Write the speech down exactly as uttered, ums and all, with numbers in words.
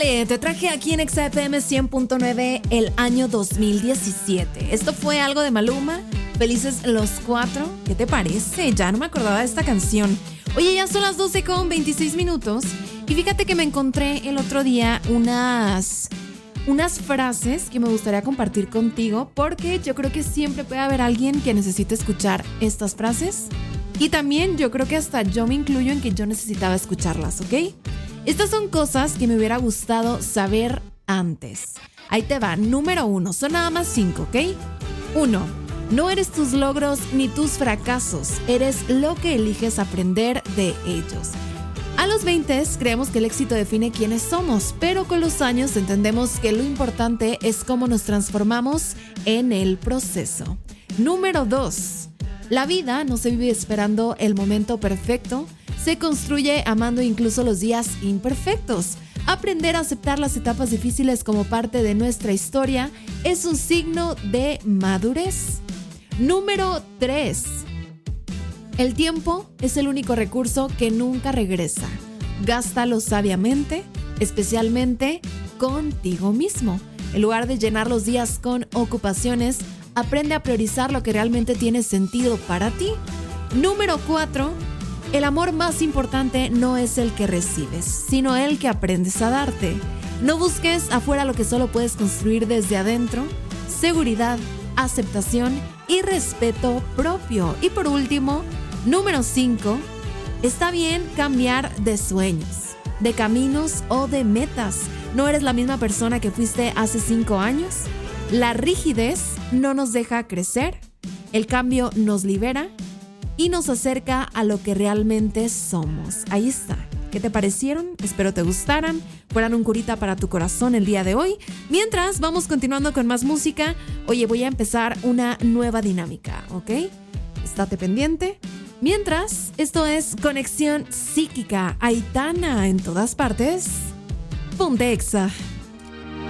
Vale, te traje aquí en Exa F M cien punto nueve el año dos mil diecisiete. Esto fue algo de Maluma, Felices los Cuatro. ¿Qué te parece? Ya no me acordaba de esta canción. Oye, ya son las doce con veintiséis minutos. Y fíjate que me encontré el otro día unas, unas frases que me gustaría compartir contigo, porque yo creo que siempre puede haber alguien que necesite escuchar estas frases. Y también yo creo que hasta yo me incluyo en que yo necesitaba escucharlas, ¿ok? Estas son cosas que me hubiera gustado saber antes. Ahí te va, número uno, son nada más cinco, ¿ok? Uno, no eres tus logros ni tus fracasos, eres lo que eliges aprender de ellos. A los veinte creemos que el éxito define quiénes somos, pero con los años entendemos que lo importante es cómo nos transformamos en el proceso. Número dos, la vida no se vive esperando el momento perfecto, se construye amando incluso los días imperfectos. Aprender a aceptar las etapas difíciles como parte de nuestra historia es un signo de madurez. Número tres. El tiempo es el único recurso que nunca regresa. Gástalo sabiamente, especialmente contigo mismo. En lugar de llenar los días con ocupaciones, aprende a priorizar lo que realmente tiene sentido para ti. Número cuatro. El amor más importante no es el que recibes, sino el que aprendes a darte. No busques afuera lo que solo puedes construir desde adentro. Seguridad, aceptación y respeto propio. Y por último, número cinco. Está bien cambiar de sueños, de caminos o de metas. No eres la misma persona que fuiste hace cinco años. La rigidez no nos deja crecer. El cambio nos libera y nos acerca a lo que realmente somos. Ahí está. ¿Qué te parecieron? Espero te gustaran, fueran un curita para tu corazón el día de hoy. Mientras, vamos continuando con más música. Oye, voy a empezar una nueva dinámica, ¿ok? Estate pendiente. Mientras, esto es Conexión Psíquica, Aitana en todas partes. Ponte Exa.